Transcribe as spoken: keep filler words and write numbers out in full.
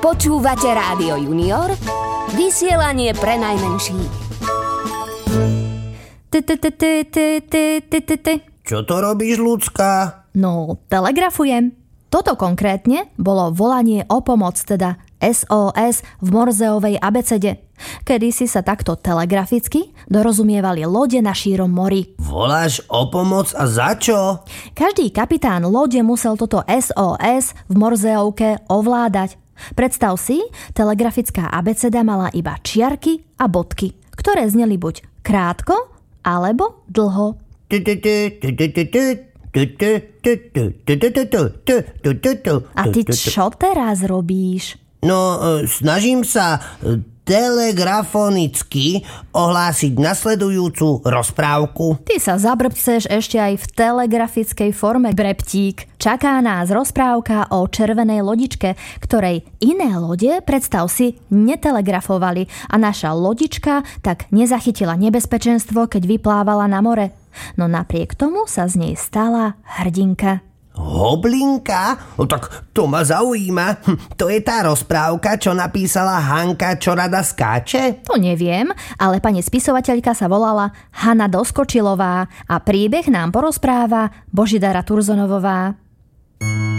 Počúvate Rádio Junior, vysielanie pre najmenších. Čo to robíš, ľudská? No, telegrafujem. Toto konkrétne bolo volanie o pomoc, teda es ó es v Morzeovej abecede. Kedysi sa takto telegraficky dorozumievali lode na šírom mori. Voláš o pomoc a za čo? Každý kapitán lode musel toto es ó es v Morzeovke ovládať. Predstav si, telegrafická abeceda mala iba čiarky a bodky, ktoré zneli buď krátko, alebo dlho. A ty čo teraz robíš? No, snažím sa telegrafonicky ohlásiť nasledujúcu rozprávku. Ty sa zabrbceš ešte aj v telegrafickej forme, breptík. Čaká nás rozprávka o červenej lodičke, ktorej iné lode, predstav si, netelegrafovali a naša lodička tak nezachytila nebezpečenstvo, keď vyplávala na more. No napriek tomu sa z nej stala hrdinka. Hoblinka? No tak to ma zaujíma. Hm, to je tá rozprávka, čo napísala Hanka, čo rada skáče? To neviem, ale pani spisovateľka sa volala Hana Doskočilová a príbeh nám porozpráva Božidara Turzonovová.